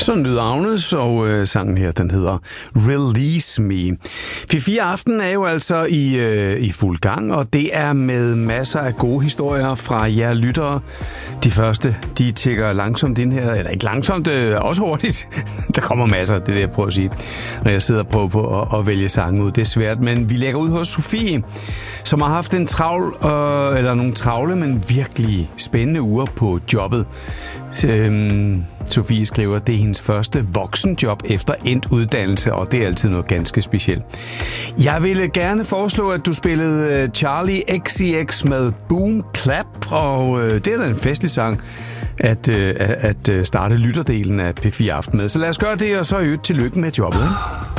Sådan lyder Agnes, og sangen her, den hedder Release Me. P4 Aften er jo altså i fuld gang, og det er med masser af gode historier fra jer lyttere. De første, de tækker langsomt ind her, eller ikke langsomt, også hurtigt. Der kommer masser, det er det, jeg prøver at sige, når jeg sidder og prøver på at vælge sange ud. Det er svært, men vi lægger ud hos Sofie, som har haft en nogle travle, men virkelig spændende uger på jobbet. Sofie skriver, at det er hendes første voksenjob efter endt uddannelse, og det er altid noget ganske specielt. Jeg ville gerne foreslå, at du spillede Charlie XCX med Boom Clap, og det er da en festlig sang at starte lytterdelen af P4 Aften med. Så lad os gøre det, og så tillykke med jobbet.